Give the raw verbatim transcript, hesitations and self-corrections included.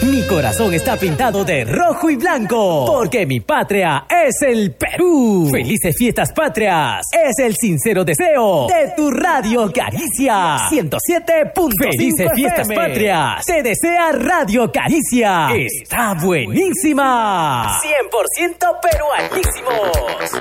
Mi corazón está pintado de rojo y blanco, porque mi patria es el Perú. Felices fiestas patrias, es el sincero deseo de tu Radio Caricia. ciento siete punto cinco Felices fiestas patrias, te desea Radio Caricia. Está buenísima. cien por ciento peruanísimos.